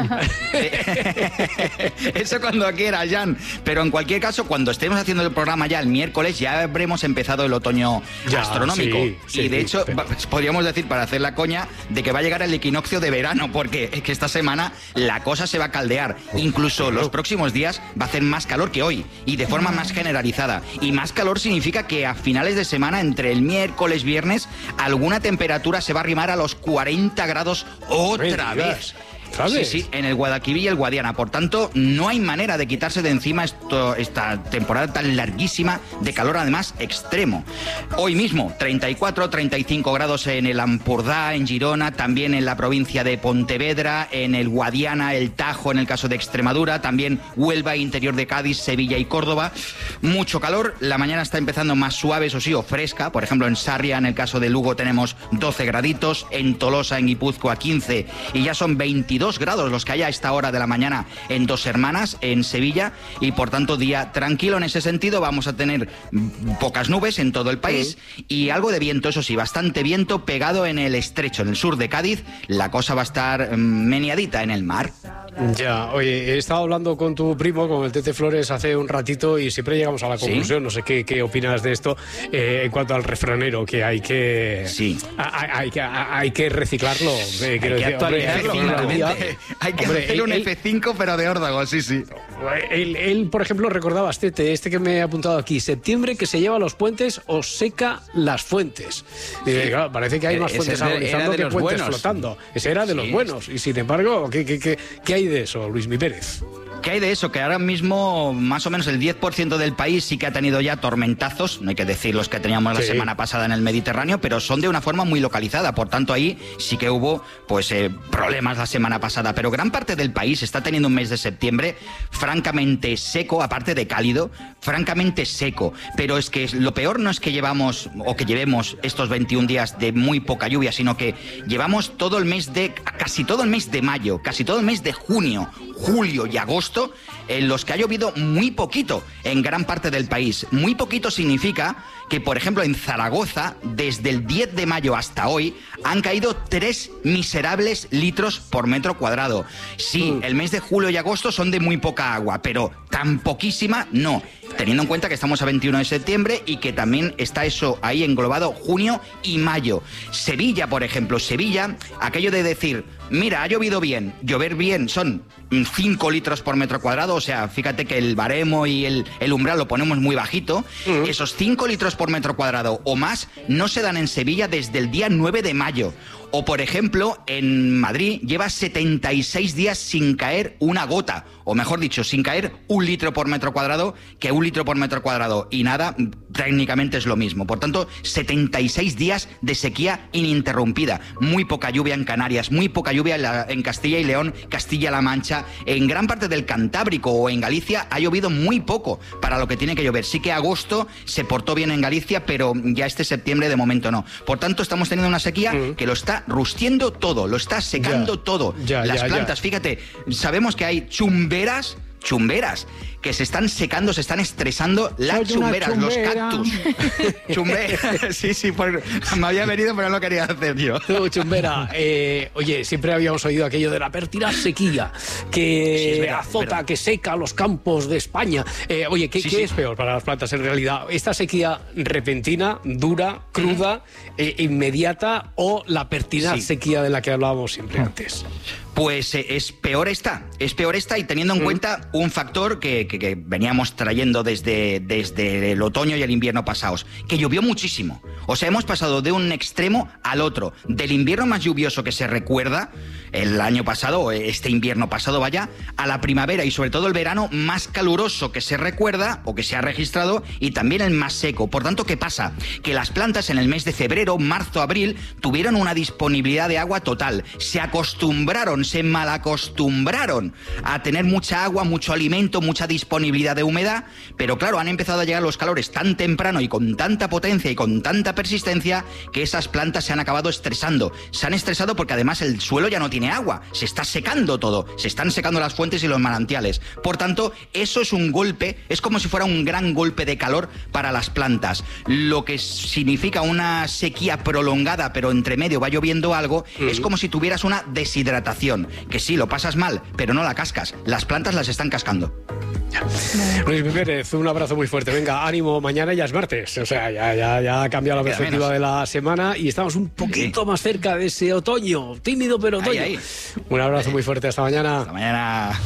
I: Eso cuando quiera, Jan. Pero en cualquier caso, cuando estemos haciendo el programa ya el miércoles, ya habremos empezado el otoño
H: Ya,
I: astronómico.
H: sí, sí,
I: y de hecho,
H: pero-
I: va- podríamos decir, para hacer la coña, de que va a llegar el equinoccio de verano, porque es que esta semana la cosa se va a caldear. Incluso los próximos días va a hacer más calor que hoy y de forma más generalizada. Y más calor significa que a finales de semana, entre el miércoles y viernes, alguna temperatura se va a arrimar a los cuarenta grados otra
H: Me
I: vez.
H: digas. ¿Sabes?
I: Sí, sí, en el Guadalquivir y el Guadiana. Por tanto, no hay manera de quitarse de encima esto, esta temporada tan larguísima de calor, además extremo. Hoy mismo, treinta y cuatro, treinta y cinco grados en el Ampurdá, en Girona, también en la provincia de Pontevedra, en el Guadiana, el Tajo, en el caso de Extremadura, también Huelva, interior de Cádiz, Sevilla y Córdoba. Mucho calor, la mañana está empezando más suave, eso sí, o fresca. Por ejemplo, en Sarria, en el caso de Lugo, tenemos doce graditos, en Tolosa, en Guipúzcoa, quince, y ya son veintidós grados los que hay a esta hora de la mañana en Dos Hermanas, en Sevilla, y por tanto día tranquilo en ese sentido. Vamos a tener mm, pocas nubes en todo el país y algo de viento, eso sí, bastante viento pegado en el estrecho, en el sur de Cádiz. La cosa va a estar mm, meneadita en el mar.
H: Ya, oye, he estado hablando con tu primo, con el Tete Flores, hace un ratito y siempre llegamos a la
I: ¿Sí?
H: conclusión, no sé qué, qué opinas de esto, eh, en cuanto al refranero, que hay que
I: Sí.
H: hay, hay que, hay que reciclarlo. eh, quiero
I: Hay que
H: decir, hombre,
I: actualizarlo,
H: F cinco,
I: claramente. Hay que
H: hombre,
I: hacer un
H: el-
I: F cinco, pero de órdago, sí, sí.
H: Él, él, por ejemplo, recordaba este, este que me he apuntado aquí, septiembre que se lleva los puentes o seca las fuentes. Y sí. Claro, parece que hay más fuentes agonizando que puentes buenos. flotando. Ese era de los sí. buenos. Y sin embargo, ¿qué, qué, qué, qué hay de eso, Luis Mi Pérez?
I: ¿Qué hay de eso? Que ahora mismo más o menos el diez por ciento del país sí que ha tenido ya tormentazos, no hay que decir los que teníamos la sí. semana pasada en el Mediterráneo, pero son de una forma muy localizada, por tanto ahí sí que hubo pues eh, problemas la semana pasada, pero gran parte del país está teniendo un mes de septiembre francamente seco, aparte de cálido, francamente seco, pero es que lo peor no es que llevamos o que llevemos estos veintiún días de muy poca lluvia, sino que llevamos todo el mes de, casi todo el mes de mayo, casi todo el mes de junio, julio y agosto, en los que ha llovido muy poquito en gran parte del país. Muy poquito significa que, por ejemplo, en Zaragoza, desde el diez de mayo hasta hoy, han caído tres miserables litros por metro cuadrado. Sí, mm. el mes de julio y agosto son de muy poca agua, pero tan poquísima no. Teniendo en cuenta que estamos a veintiuno de septiembre y que también está eso ahí englobado junio y mayo. Sevilla, por ejemplo, Sevilla, aquello de decir, mira, ha llovido bien, llover bien son cinco litros por metro cuadrado, o sea, fíjate que el baremo y el, el umbral lo ponemos muy bajito, uh-huh. esos cinco litros por metro cuadrado o más no se dan en Sevilla desde el día nueve de mayo. O, por ejemplo, en Madrid lleva setenta y seis días sin caer una gota, o mejor dicho, sin caer un litro por metro cuadrado, que un litro por metro cuadrado y nada, técnicamente es lo mismo. Por tanto, setenta y seis días de sequía ininterrumpida. Muy poca lluvia en Canarias, muy poca lluvia en, la, en Castilla y León, Castilla-La Mancha. En gran parte del Cantábrico o en Galicia ha llovido muy poco para lo que tiene que llover. Sí que agosto se portó bien en Galicia, pero ya este septiembre de momento no. Por tanto, estamos teniendo una sequía mm. que lo está rustiendo todo, lo está secando ya, todo. Ya, Las ya, plantas, ya. fíjate, sabemos que hay chumberas, chumberas, que se están secando, se están estresando las chumberas, los cactus. Chumbera, sí, sí, por, me había venido, pero no lo quería hacer yo.
H: Tú, chumbera, eh, oye, siempre habíamos oído aquello de la pértida sequía, que sí, es verdad, azota, verdad. que seca los campos de España. Eh, oye, ¿qué, sí, ¿qué sí. es peor para las plantas en realidad? ¿Esta sequía repentina, dura, cruda, eh, inmediata o la pertinaz sí. sequía de la que hablábamos siempre antes?
I: Pues eh, es peor esta, es peor esta y teniendo en mm. cuenta un factor que, que, que veníamos trayendo desde, desde el otoño y el invierno pasados, que llovió muchísimo. O sea, hemos pasado de un extremo al otro, del invierno más lluvioso que se recuerda, el año pasado, este invierno pasado vaya, a la primavera y sobre todo el verano más caluroso que se recuerda o que se ha registrado y también el más seco. Por tanto, ¿qué pasa? Que las plantas en el mes de febrero, marzo, abril tuvieron una disponibilidad de agua total, se acostumbraron, se malacostumbraron a tener mucha agua, mucho alimento, mucha disponibilidad de humedad, pero claro, han empezado a llegar los calores tan temprano y con tanta potencia y con tanta persistencia que esas plantas se han acabado estresando. Se han estresado porque además el suelo ya no tiene agua, se está secando todo, se están secando las fuentes y los manantiales. Por tanto, eso es un golpe, es como si fuera un gran golpe de calor para las plantas, lo que significa una sequía prolongada, pero entre medio va lloviendo algo, uh-huh. es como si tuvieras una deshidratación, que sí, lo pasas mal, pero no la cascas, las plantas las están cascando.
H: Ya. Luis Pérez, un abrazo muy fuerte. Venga, ánimo, mañana ya es martes. O sea, ya, ya, ya ha cambiado la perspectiva de la semana y estamos un poquito sí. más cerca de ese otoño. Tímido, pero otoño. Ahí, ahí. Un abrazo muy fuerte. Hasta mañana.
I: Hasta mañana.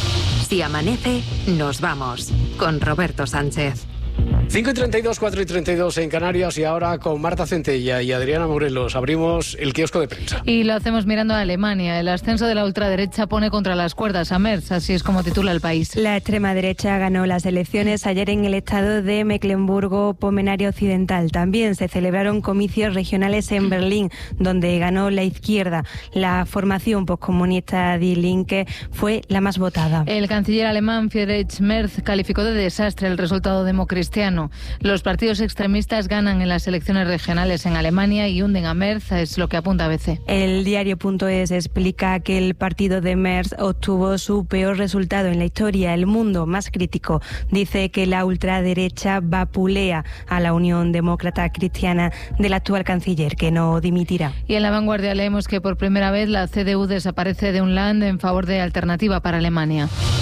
A: Si amanece, nos vamos. Con Roberto Sánchez.
H: cinco y treinta y dos, cuatro y treinta y dos en Canarias y ahora con Marta Centella y Adriana Morelos abrimos el kiosco de prensa.
B: Y lo hacemos mirando a Alemania. El ascenso de la ultraderecha pone contra las cuerdas a Merz, así es como titula el país.
D: La extrema derecha ganó las elecciones ayer en el estado de Mecklemburgo-Pomerania Occidental. También se celebraron comicios regionales en Berlín, donde ganó la izquierda. La formación postcomunista Die Linke fue la más votada.
B: El canciller alemán Friedrich Merz calificó de desastre el resultado democristiano. Los partidos extremistas ganan en las elecciones regionales en Alemania y hunden a Merz, es lo que apunta A B C.
D: El diario.es explica que el partido de Merz obtuvo su peor resultado en la historia. El Mundo, más crítico, dice que la ultraderecha vapulea a la Unión Demócrata Cristiana del actual canciller, que no dimitirá.
B: Y en La Vanguardia leemos que por primera vez la C D U desaparece de un land en favor de Alternativa para Alemania.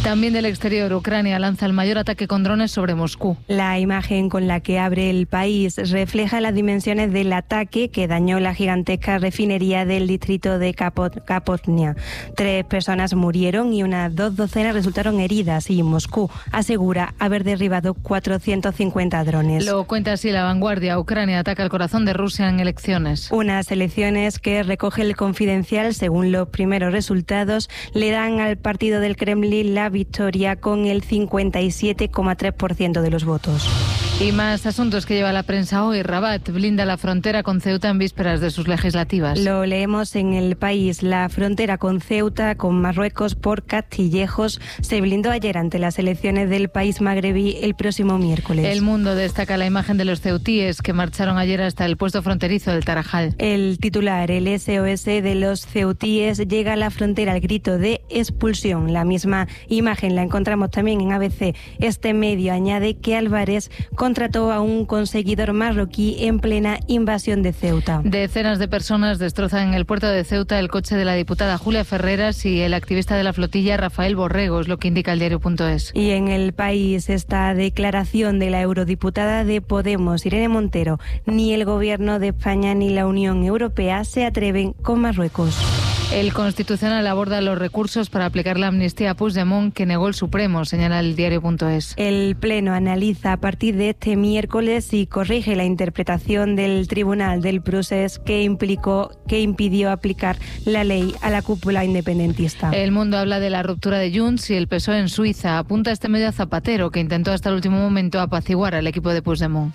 B: También del exterior, Ucrania lanza el mayor ataque con drones sobre Moscú.
D: La imagen con la que abre el país refleja las dimensiones del ataque que dañó la gigantesca refinería del distrito de Kapotnia. Tres personas murieron y unas dos docenas resultaron heridas y Moscú asegura haber derribado cuatrocientos cincuenta drones.
B: Lo cuenta así La Vanguardia. Ucrania ataca el corazón de Rusia en elecciones.
D: Unas elecciones que recoge el Confidencial, según los primeros resultados, le dan al partido del Kremlin la victoria con el cincuenta y siete coma tres por ciento de los votos.
B: Y más asuntos que lleva la prensa hoy. Rabat blinda la frontera con Ceuta en vísperas de sus legislativas.
D: Lo leemos en El País. La frontera con Ceuta, con Marruecos por Castillejos, se blindó ayer ante las elecciones del país magrebí el próximo miércoles.
B: El Mundo destaca la imagen de los ceutíes que marcharon ayer hasta el puesto fronterizo del Tarajal.
D: El titular, el S O S de los ceutíes llega a la frontera al grito de expulsión. La misma imagen la encontramos también en A B C. Este medio añade que Álvarez contrató a un conseguidor marroquí en plena invasión de Ceuta.
B: Decenas de personas destrozan en el puerto de Ceuta el coche de la diputada Julia Ferreras y el activista de la flotilla Rafael Borrego, es lo que indica el diario punto es.
D: Y en El País, esta declaración de la eurodiputada de Podemos, Irene Montero: ni el Gobierno de España ni la Unión Europea se atreven con Marruecos.
B: El Constitucional aborda los recursos para aplicar la amnistía a Puigdemont que negó el Supremo, señala el diario punto es.
D: El Pleno analiza a partir de este miércoles y corrige la interpretación del Tribunal del Procés que implicó que impidió aplicar la ley a la cúpula independentista.
B: El Mundo habla de la ruptura de Junts y el P S O E en Suiza. Apunta este medio a Zapatero, que intentó hasta el último momento apaciguar al equipo de Puigdemont.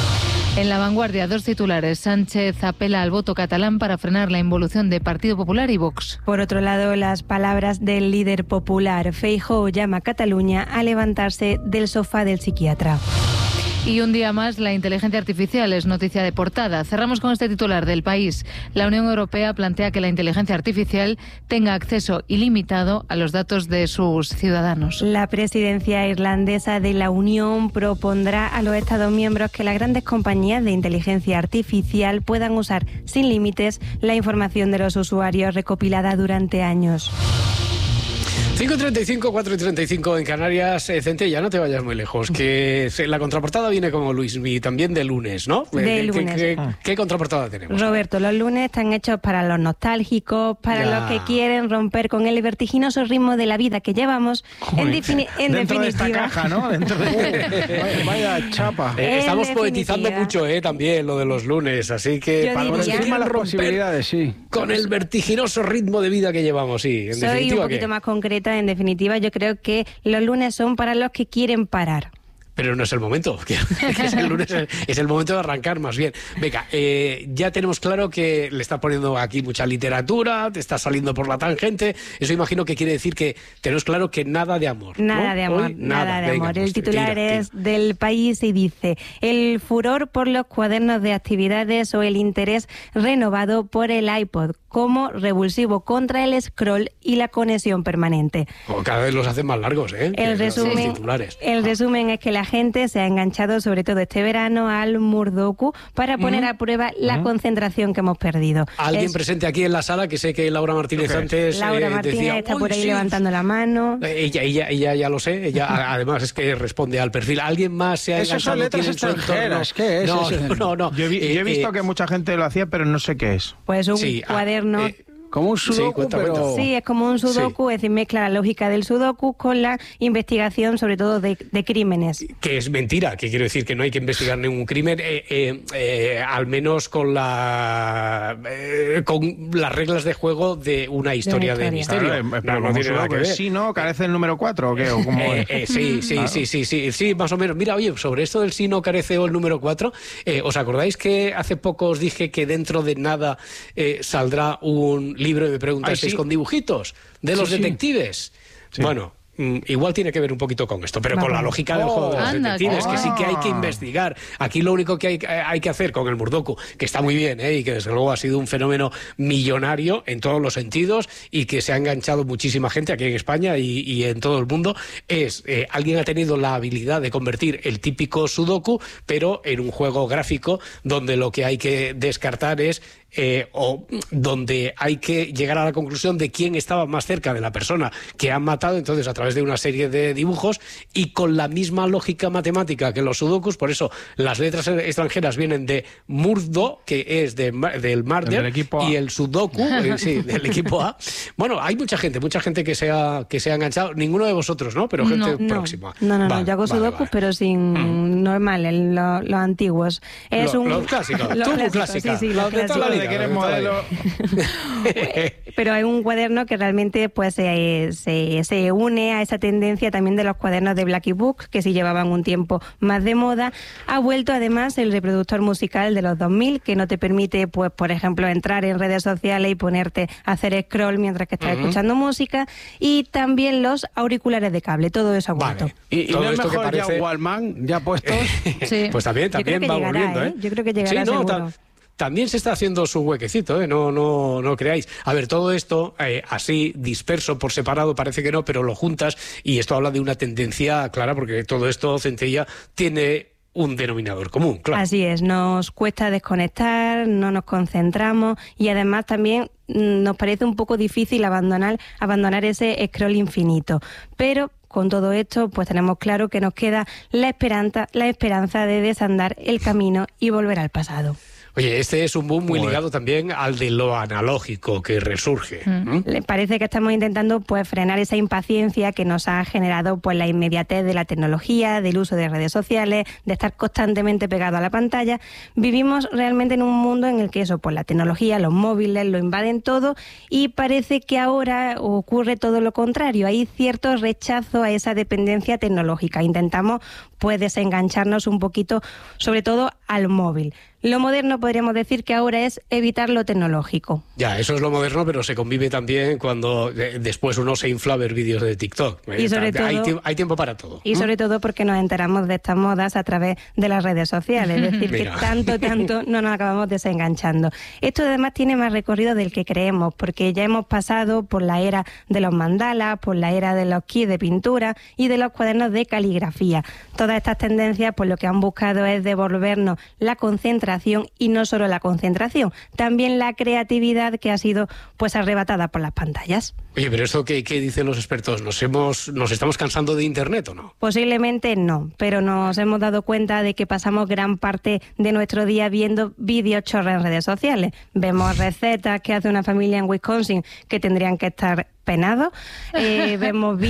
B: En La Vanguardia, dos titulares. Sánchez apela al voto catalán para frenar la involución de Partido Popular y Vox.
D: Por otro lado, las palabras del líder popular. Feijóo llama a Cataluña a levantarse del sofá del psiquiatra.
B: Y un día más, la inteligencia artificial es noticia de portada. Cerramos con este titular del País. La Unión Europea plantea que la inteligencia artificial tenga acceso ilimitado a los datos de sus ciudadanos.
D: La presidencia irlandesa de la Unión propondrá a los Estados miembros que las grandes compañías de inteligencia artificial puedan usar sin límites la información de los usuarios recopilada durante años.
H: cinco y treinta y cinco, cuatro y treinta y cinco en Canarias. Eh, Centella, no te vayas muy lejos, que la contraportada viene como Luismi, también de lunes, ¿no?
D: De
H: ¿Qué,
D: lunes.
H: ¿qué, qué, qué contraportada tenemos?
D: Roberto, los lunes están hechos para los nostálgicos, para
H: Ya.
D: los que quieren romper con el vertiginoso ritmo de la vida que llevamos. En, defini- en
J: Dentro
D: definitiva.
J: de esta caja, ¿no? Dentro de... vaya, vaya chapa.
H: Eh, estamos
D: En
H: poetizando
D: definitiva.
H: mucho, eh, también, lo de los lunes, así que
D: Yo
H: para los que
D: diría-
H: quieran
J: las
H: romper
J: posibilidades, sí.
H: con el vertiginoso ritmo de vida que llevamos, sí, en
D: Soy
H: definitiva.
D: un poquito
H: ¿qué?
D: más concreta. En definitiva, yo creo que los lunes son para los que quieren parar.
H: Pero no es el momento, que, que es el lunes, es el momento de arrancar más bien. Venga, eh, ya tenemos claro que le está poniendo aquí mucha literatura, te está saliendo por la tangente, eso imagino que quiere decir que tenemos claro que nada de amor.
D: Nada
H: ¿no?
D: de amor,
H: Hoy,
D: nada, de
H: Venga,
D: amor.
H: pues
D: El titular
H: tira,
D: es del País y dice: el furor por los cuadernos de actividades o el interés renovado por el iPod como revulsivo contra el scroll y la conexión permanente.
H: tira. Cada vez los hacen más largos, ¿eh? Que
D: El
H: los
D: resumen,
H: titulares.
D: el resumen es que la gente se ha enganchado, sobre todo este verano, al Murdoku para poner a prueba la concentración que hemos perdido.
H: Alguien
D: Es-
H: presente aquí en la sala, que sé que Laura Martínez antes
D: Laura
H: eh,
D: Martínez
H: decía,
D: está
H: "Uy,
D: por ahí
H: sí".
D: levantando la mano.
H: Eh, Ella, ella, ella ya lo sé, ella a- además es que responde al perfil. ¿Alguien más se ha
J: Esas son
H: enganchado?
J: letras
H: ¿Tiene en su entorno?
J: extranjeras, ¿qué es
H: No,
J: eso?
H: no, no.
J: Yo, he vi-
H: Eh,
J: yo he visto
H: eh,
J: que mucha gente lo hacía, pero no sé qué es.
D: Pues un
H: Sí, ah,
D: cuaderno.
H: eh,
V: Como un sudoku,
H: Sí, cuenta,
V: pero...
H: cuenta.
D: Sí, es como un sudoku, es decir, mezcla la lógica del sudoku con la investigación, sobre todo de, de crímenes.
H: que es mentira, que quiero decir que no hay que investigar ningún crimen, eh, eh, eh, al menos con la eh, con las reglas de juego de una historia de,
D: historia.
H: misterio.
J: Claro, eh,
H: no,
J: pero
H: no
J: como
H: tiene nada
J: sudoku,
H: que ver.
J: Sí, ¿no? ¿Carece el número cuatro o qué? ¿O cómo
H: Eh,
J: es?
H: eh, sí, sí,
J: Claro.
H: sí, sí, sí, sí, más o menos. Mira, oye, sobre esto del sí no carece o el número cuatro, eh, ¿os acordáis que hace poco os dije que dentro de nada eh, saldrá un libro y me preguntasteis
J: Ay, sí.
H: con dibujitos de
J: Sí,
H: los
J: sí.
H: detectives?
J: Sí.
H: Bueno, mm, igual tiene que ver un poquito con esto, pero con la lógica del
J: Oh,
H: juego de los
B: anda,
H: detectives,
B: qué
H: que sí que hay que
J: guay.
H: investigar. Aquí lo único que hay, eh, hay que hacer con el Murdoku, que está muy bien, ¿eh? Y que desde luego ha sido un fenómeno millonario en todos los sentidos y que se ha enganchado muchísima gente aquí en España y, y en todo el mundo, es eh, alguien ha tenido la habilidad de convertir el típico Sudoku, pero en un juego gráfico donde lo que hay que descartar es eh, o donde hay que llegar a la conclusión de quién estaba más cerca de la persona que han matado, entonces a través de una serie de dibujos y con la misma lógica matemática que los sudokus, por eso las letras extranjeras vienen de Murdo, que es de, del Murder, y el sudoku, eh, sí, del equipo A. Bueno, hay mucha gente, mucha gente que se ha, que se ha enganchado, ninguno de vosotros, ¿no? Pero gente
D: no,
H: próxima.
D: No, no, no,
H: vale,
D: yo hago
H: vale,
D: sudokus,
H: vale.
D: pero sin
H: Mm.
D: normal, en lo- los antiguos. Es
H: Lo-
D: un...
H: los clásicos,
D: los
H: tú muy
D: clásicos,
H: clásica,
D: sí, sí,
H: los
D: los
H: de toda la
D: clásicos.
H: vida,
J: que eres
H: los de toda la
J: modelo.
D: Pero hay un cuaderno que realmente pues se, se, se une a esa tendencia también de los cuadernos de Blacky Book, que sí llevaban un tiempo más de moda. Ha vuelto además el reproductor musical de los dos mil, que no te permite, pues por ejemplo, entrar en redes sociales y ponerte a hacer scroll mientras que estás
H: Ujú.
D: escuchando música, y también los auriculares de cable, todo eso ha vuelto.
H: Vale.
J: ¿Y, y
H: Todo
J: no es
H: esto que
J: mejor
H: parece-
J: ya Wallman, ya puestos?
D: Sí.
H: Pues también,
D: Yo creo
H: también
D: que
H: va
D: llegará,
H: volviendo, ¿eh?
D: ¿eh? Yo creo que llegará
H: sí, no,
D: seguro.
H: ta- también se está haciendo su huequecito, ¿eh? No, no, no creáis. A ver, todo esto, eh, así, disperso, por separado, parece que no, pero lo juntas y esto habla de una tendencia clara, porque todo esto, Centella, tiene un denominador común, claro.
D: Así es, nos cuesta desconectar, no nos concentramos y además también mm, nos parece un poco difícil abandonar, abandonar ese scroll infinito. Pero con todo esto, pues tenemos claro que nos queda la esperanza, la esperanza de desandar el camino y volver al pasado.
H: Oye, este es un boom muy ligado también al de lo analógico que resurge. ¿Mm?
D: Le parece que estamos intentando pues frenar esa impaciencia que nos ha generado pues la inmediatez de la tecnología, del uso de redes sociales, de estar constantemente pegado a la pantalla. Vivimos realmente en un mundo en el que eso, pues la tecnología, los móviles lo invaden todo y parece que ahora ocurre todo lo contrario. Hay cierto rechazo a esa dependencia tecnológica. Intentamos pues desengancharnos un poquito, sobre todo al móvil. Lo moderno podríamos decir que ahora es evitar lo tecnológico.
H: Ya, eso es lo moderno, pero se convive también cuando eh, después uno se infla a ver vídeos de TikTok.
D: Y
H: Eh,
D: sobre
H: hay,
D: todo-
H: tie- hay tiempo para todo.
D: Y sobre todo porque nos enteramos de estas modas a través de las redes sociales. Es decir, que
H: Mira.
D: tanto, tanto no nos acabamos desenganchando. Esto además tiene más recorrido del que creemos, porque ya hemos pasado por la era de los mandalas, por la era de los kits de pintura y de los cuadernos de caligrafía. Todas estas tendencias pues lo que han buscado es devolvernos la concentración y no solo la concentración, también la creatividad que ha sido pues arrebatada por las pantallas.
H: Oye, pero esto ¿qué, qué dicen los expertos? ¿Nos hemos, nos estamos cansando de Internet o no?
D: Posiblemente no, pero nos hemos dado cuenta de que pasamos gran parte de nuestro día viendo vídeos chorras en redes sociales. Vemos recetas que hace una familia en Wisconsin que tendrían que estar penados, eh, vemos